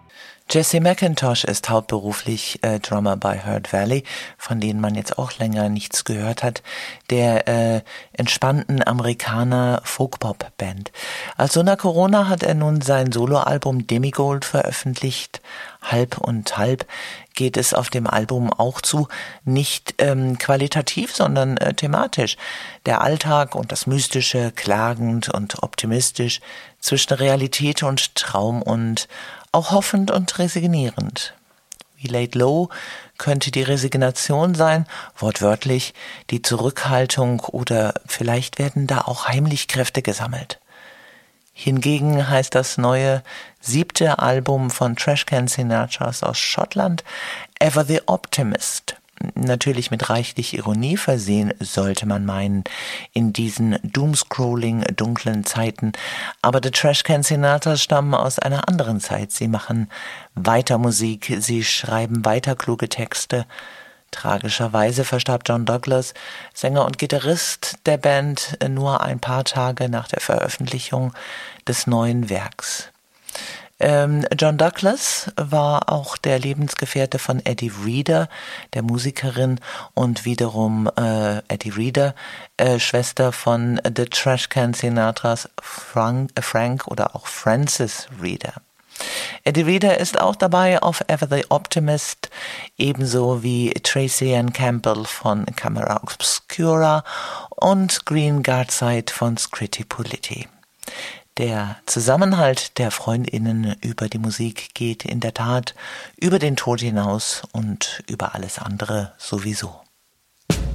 Jesse McIntosh ist hauptberuflich Drummer bei Herd Valley, von denen man jetzt auch länger nichts gehört hat, der entspannten Amerikaner Folk-Pop-Band. Als so nach Corona hat er nun sein Soloalbum Demigold veröffentlicht. Halb und halb geht es auf dem Album auch zu, nicht qualitativ, sondern thematisch. Der Alltag und das Mystische, klagend und optimistisch, zwischen Realität und Traum und auch hoffend und resignierend. We Laid Low könnte die Resignation sein, wortwörtlich die Zurückhaltung, oder vielleicht werden da auch heimlich Kräfte gesammelt. Hingegen heißt das neue 7. Album von Trashcan Sinatras aus Schottland Ever the Optimist. Natürlich mit reichlich Ironie versehen, sollte man meinen, in diesen doomscrolling dunklen Zeiten. Aber die Trashcan Sinatras stammen aus einer anderen Zeit. Sie machen weiter Musik, sie schreiben weiter kluge Texte. Tragischerweise verstarb John Douglas, Sänger und Gitarrist der Band, nur ein paar Tage nach der Veröffentlichung des neuen Werks. John Douglas war auch der Lebensgefährte von Eddie Reader, der Musikerin, und wiederum Eddie Reader, Schwester von The Trashcan Sinatras, Frank oder auch Francis Reader. Eddie Reader ist auch dabei auf Ever the Optimist, ebenso wie Tracy Ann Campbell von Camera Obscura und Green Guardside von Scritti Politti. Der Zusammenhalt der FreundInnen über die Musik geht in der Tat über den Tod hinaus und über alles andere sowieso.